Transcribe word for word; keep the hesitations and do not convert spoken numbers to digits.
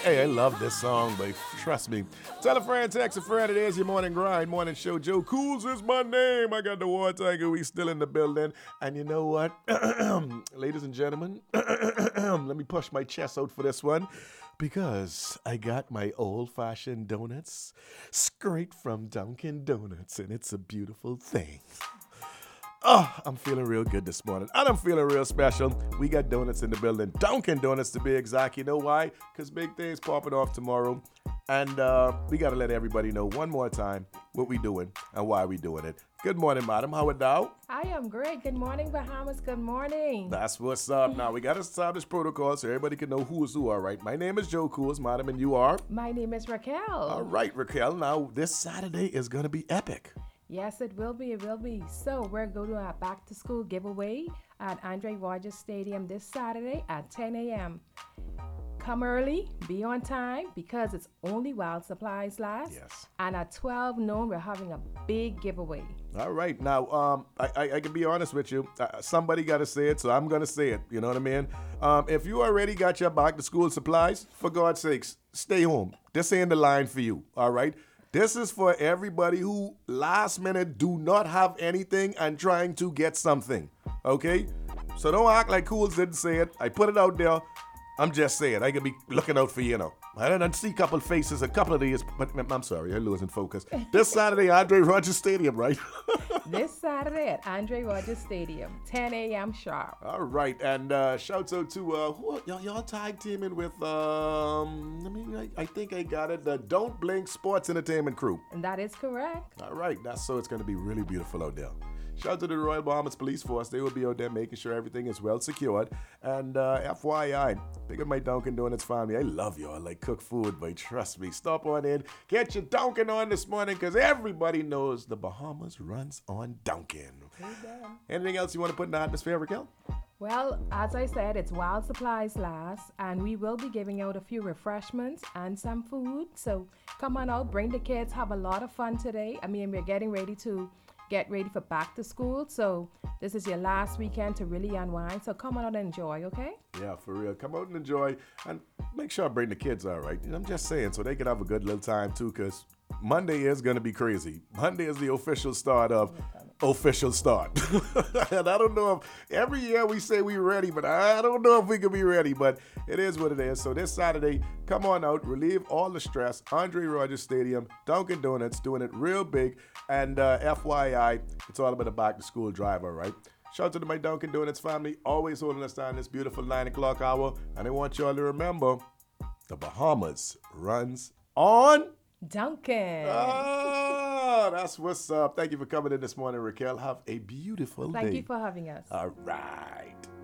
Hey, I love this song, but trust me. Tell a friend, text a friend. It is your morning grind, morning show. Joe Cools is my name. I got the War Tiger. We still in the building. And you know what? Ladies and gentlemen, let me push my chest out for this one because I got my old-fashioned donuts straight from Dunkin' Donuts, and it's a beautiful thing. Oh, I'm feeling real good this morning. And I'm feeling real special. We got donuts in the building. Dunkin' Donuts to be exact. You know why? Because big things popping off tomorrow. And uh, we got to let everybody know one more time what we doing and why we doing it. Good morning, madam. How are thou? I am great. Good morning, Bahamas. Good morning. That's what's up. Now, we got to establish protocol so everybody can know who is who, all right? My name is Joe Cools, madam, and you are? My name is Raquel. All right, Raquel. Now, this Saturday is going to be epic. Yes, it will be. It will be. So we're going to a back to school giveaway at Andre Rogers Stadium this Saturday at ten a.m. Come early, be on time because it's only while supplies last. Yes. And at twelve noon, we're having a big giveaway. All right. Now, um, I, I, I can be honest with you. Uh, somebody got to say it, so I'm going to say it. You know what I mean? Um, if you already got your back to school supplies, for God's sakes, stay home. This ain't the line for you. All right? This is for everybody who last minute do not have anything and trying to get something, okay? So don't act like Cools didn't say it. I put it out there. I'm just saying. I can be looking out for you, you know. I didn't see a couple faces a couple of days, but I'm sorry, I'm losing focus. This Saturday, Andre Rogers Stadium, right? This Saturday at Andre Rogers Stadium, ten a.m. sharp. All right, and uh, shouts out to uh, who y'all, y'all tag teaming with. Um, I mean, I, I think I got it. The Don't Blink Sports Entertainment Crew. And that is correct. All right, that's so it's going to be really beautiful out there. Shout out to the Royal Bahamas Police Force. They will be out there making sure everything is well secured. And uh, F Y I, big up my Dunkin' Donuts family. I love y'all. Like cook food, but trust me, stop on in. Get your Dunkin' on this morning because everybody knows the Bahamas runs on Dunkin'. Anything else you want to put in the atmosphere, Raquel? Well, as I said, it's while supplies last, and we will be giving out a few refreshments and some food. So come on out, bring the kids, have a lot of fun today. I mean, we're getting ready to get ready for back to school. So this is your last weekend to really unwind. So come on out and enjoy, okay? Yeah, for real. Come out and enjoy. And make sure I bring the kids all right. I'm just saying, so they can have a good little time too, because Monday is going to be crazy. Monday is the official start of official start. And I don't know if every year we say we're ready, but I don't know if we can be ready, but it is what it is. So this Saturday, come on out, relieve all the stress. Andre Rogers Stadium, Dunkin' Donuts, doing it real big. And uh, F Y I, it's all about a back to school drive, all right? Shout out to my Dunkin' Donuts family, always holding us down this beautiful nine o'clock hour. And I want y'all to remember, the Bahamas runs on Dunkin'. Oh, that's what's up. Thank you for coming in this morning, Raquel. Have a beautiful Thank day. you for having us. All right.